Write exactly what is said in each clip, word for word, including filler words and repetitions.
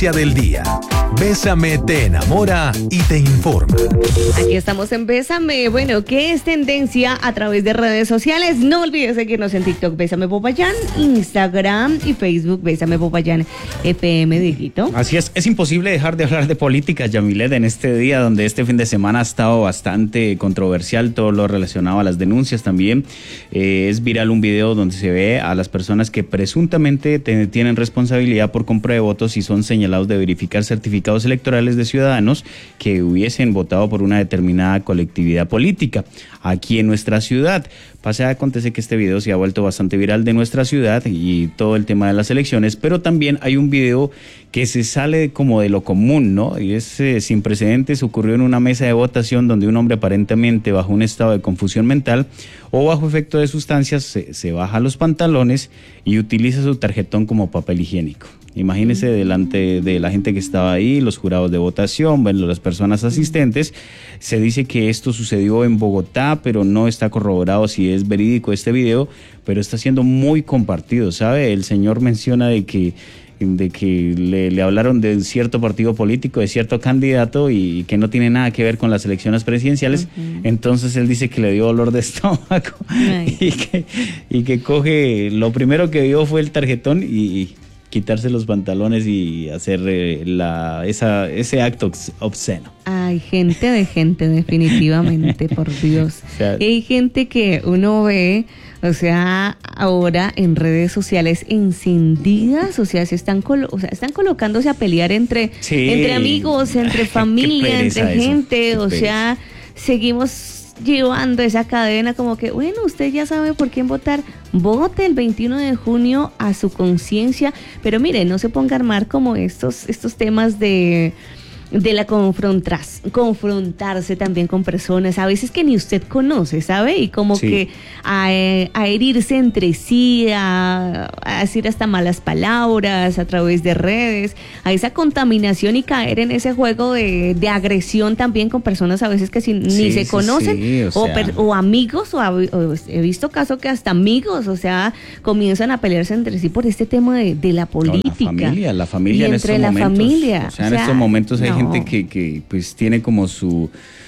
del día. Bésame te enamora y te informa. Aquí estamos en Bésame. Bueno, ¿qué es tendencia a través de redes sociales? No olvides seguirnos en TikTok Bésame Popayán, Instagram y Facebook Bésame Popayán F M, Dieguito. Así es, es imposible dejar de hablar de política, Yamilet, en este día donde este fin de semana ha estado bastante controversial todo lo relacionado a las denuncias también. Eh, es viral un video donde se ve a las personas que presuntamente te, tienen responsabilidad por compra de votos y son señalados de verificar certificados electorales de ciudadanos que hubiesen votado por una determinada colectividad política aquí en nuestra ciudad. Pasa, acontece que este video se ha vuelto bastante viral de nuestra ciudad y todo el tema de las elecciones, pero también hay un video que se sale como de lo común, ¿no? Y es eh, sin precedentes, ocurrió en una mesa de votación donde un hombre aparentemente bajo un estado de confusión mental o bajo efecto de sustancias se, se baja los pantalones y utiliza su tarjetón como papel higiénico. Imagínese delante de la gente que estaba ahí, los jurados de votación, bueno, las personas asistentes. Se dice que esto sucedió en Bogotá, pero no está corroborado si es verídico este video, pero está siendo muy compartido, ¿sabe? El señor menciona de que de que le, le hablaron de cierto partido político, de cierto candidato y que no tiene nada que ver con las elecciones presidenciales. Uh-huh. Entonces él dice que le dio dolor de estómago y que, y que coge, lo primero que vio fue el tarjetón y, y quitarse los pantalones y hacer eh, la esa ese acto obsceno. Hay gente de gente, definitivamente, por Dios. O sea, hay gente que uno ve, o sea, ahora en redes sociales encendidas, o sea, se están colo- o sea, están colocándose a pelear entre, sí. entre amigos, entre familia, entre gente, o sea, seguimos llevando esa cadena como que, bueno, usted ya sabe por quién votar, vote el veintiuno de junio a su conciencia, pero mire, no se ponga a armar como estos, estos temas de... de la confrontas, confrontarse también con personas a veces que ni usted conoce, ¿sabe? Y como sí. que a, a herirse entre sí, a, a decir hasta malas palabras a través de redes, a esa contaminación y caer en ese juego de, de agresión también con personas a veces que si, sí, ni se sí, conocen sí, o, sea. o, per, o amigos o, a, o he visto casos que hasta amigos, o sea, comienzan a pelearse entre sí por este tema de, de la política. No, la familia, la familia y en entre estos la momentos. Familia, o sea, en o sea, estos momentos hay no. gente que, que pues tiene como su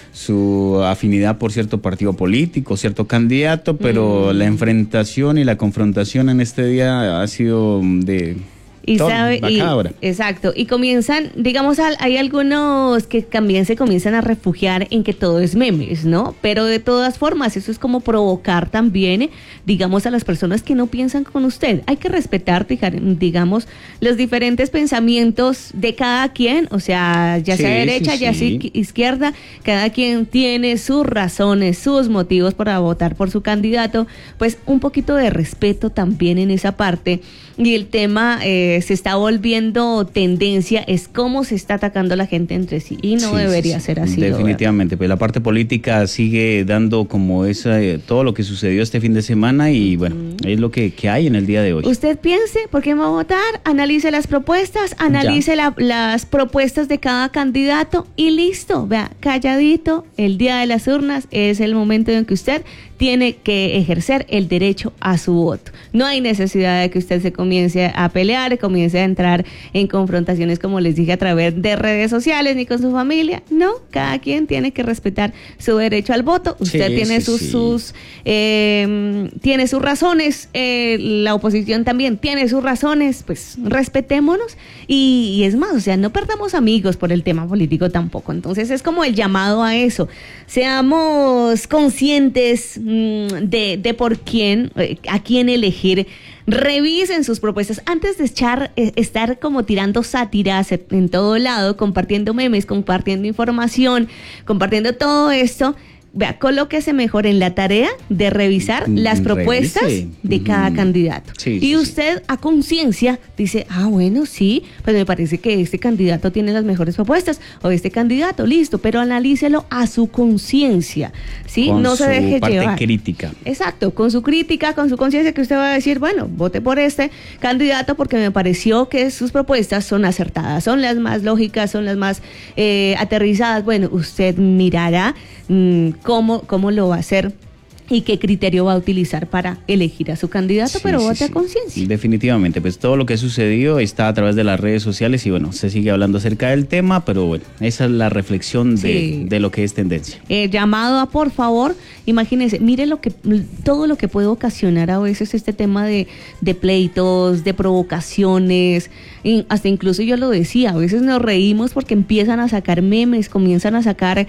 su afinidad por cierto partido político, cierto candidato, pero mm. la enfrentación y la confrontación en este día ha sido de... Y Todo, sabe, y, exacto, y comienzan, digamos, hay algunos que también se comienzan a refugiar en que todo es memes, ¿no? Pero de todas formas, eso es como provocar también, digamos, a las personas que no piensan con usted. Hay que respetar, digamos, los diferentes pensamientos de cada quien, o sea, ya sea sí, derecha, sí, ya sea sí. izquierda, cada quien tiene sus razones, sus motivos para votar por su candidato, pues un poquito de respeto también en esa parte. Y el tema eh, se está volviendo tendencia, es cómo se está atacando la gente entre sí y no sí, debería sí, ser así. Definitivamente, pues la parte política sigue dando como esa, eh, todo lo que sucedió este fin de semana y bueno, mm. es lo que, que hay en el día de hoy. Usted piense por qué va a votar, analice las propuestas, analice la, las propuestas de cada candidato y listo, vea, calladito, el día de las urnas es el momento en que usted tiene que ejercer el derecho a su voto. No hay necesidad de que usted se comience a pelear, comience a entrar en confrontaciones, como les dije, a través de redes sociales, ni con su familia. No, cada quien tiene que respetar su derecho al voto. Usted sí, tiene sí, sus, sí. sus eh, tiene sus razones, eh, la oposición también tiene sus razones, pues respetémonos. Y, y es más, o sea, no perdamos amigos por el tema político tampoco. Entonces es como el llamado a eso. Seamos conscientes De, de por quién, a quién elegir. Revisen sus propuestas antes de echar, estar como tirando sátiras en todo lado, compartiendo memes, compartiendo información, compartiendo todo esto. Vea, colóquese mejor en la tarea de revisar las propuestas Revise. de uh-huh. cada candidato. Sí, y usted sí. a conciencia dice, ah, bueno, sí, pues me parece que este candidato tiene las mejores propuestas, o este candidato, listo, pero analícelo a su conciencia, ¿sí? Con no se deje parte llevar. crítica. Exacto, con su crítica, con su conciencia, que usted va a decir, bueno, vote por este candidato porque me pareció que sus propuestas son acertadas, son las más lógicas, son las más eh, aterrizadas. Bueno, usted mirará mmm, cómo, cómo lo va a hacer y qué criterio va a utilizar para elegir a su candidato, sí, pero sí, vote sí. a conciencia. Definitivamente, pues todo lo que sucedió está a través de las redes sociales y bueno, se sigue hablando acerca del tema, pero bueno, esa es la reflexión de, sí. de lo que es tendencia. Eh, llamado a, por favor, imagínense, mire lo que, todo lo que puede ocasionar a veces este tema de, de pleitos, de provocaciones, y hasta incluso yo lo decía, a veces nos reímos porque empiezan a sacar memes, comienzan a sacar,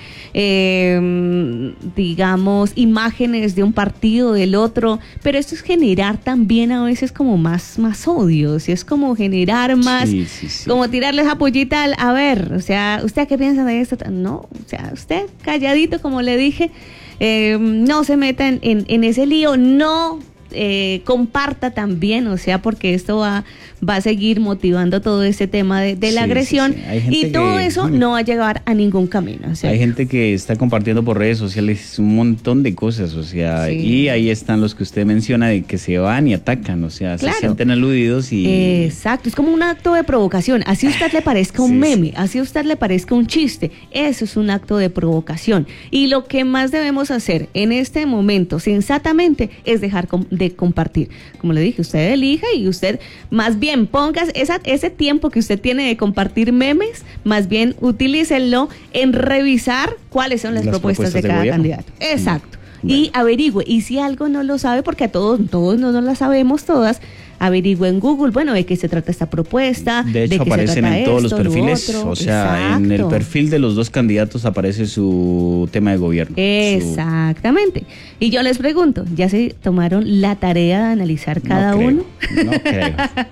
eh, digamos, imágenes de un partido, del otro, pero esto es generar también a veces como más, más odios, es como generar más, sí, sí, sí. como tirarle esa pollita al, a ver, o sea, ¿usted qué piensa de esto? No, o sea, usted calladito, como le dije, eh, no se meta en, en, en ese lío, no eh, comparta también, o sea, porque esto va, va a seguir motivando todo este tema de, de la sí, agresión, sí, sí. y todo que, eso no va a llegar a ningún camino. O sea, hay gente que está compartiendo por redes sociales un montón de cosas, o sea, sí. y ahí están los que usted menciona de que se van y atacan, o sea, claro. se sienten aludidos y... Exacto, es como un acto de provocación, así a usted le parezca un sí, meme, sí. así a usted le parezca un chiste, eso es un acto de provocación, y lo que más debemos hacer en este momento, sensatamente, es dejar de compartir. Como le dije, usted elija y usted más bien pongas esa, ese tiempo que usted tiene de compartir memes, más bien utilícenlo en revisar cuáles son las, las propuestas, propuestas de, de cada gobierno. Candidato. Exacto. Bueno. Y averigüe, y si algo no lo sabe, porque a todos, todos no nos la sabemos todas, averigüe en Google, bueno, de qué se trata esta propuesta. De hecho, de aparecen en todos esto, los perfiles, o sea, exacto. en el perfil de los dos candidatos aparece su tema de gobierno. Exactamente. Su... Y yo les pregunto, ¿ya se tomaron la tarea de analizar cada no creo, uno? No creo.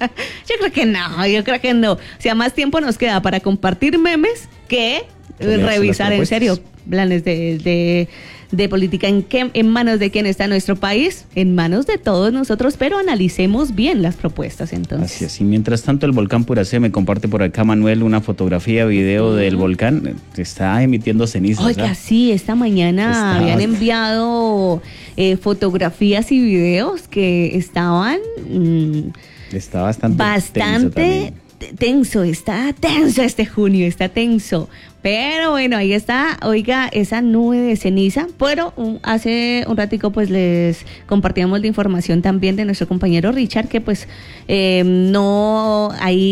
Yo creo que no, yo creo que no. O sea, más tiempo nos queda para compartir memes que revisar en serio planes de... de de política, ¿en qué, en manos de quién está nuestro país? En manos de todos nosotros, pero analicemos bien las propuestas entonces. Así es, y mientras tanto el volcán Puracé me comparte por acá, Manuel, una fotografía, video uh-huh. del volcán, está emitiendo cenizas. Oiga, sí, esta mañana está... habían enviado eh, fotografías y videos que estaban... Mmm, está bastante Bastante tenso, tenso, está tenso este junio, está tenso. Pero bueno, ahí está, oiga, esa nube de ceniza. Pero um, hace un ratico pues les compartíamos la información también de nuestro compañero Richard, que pues eh, no, ahí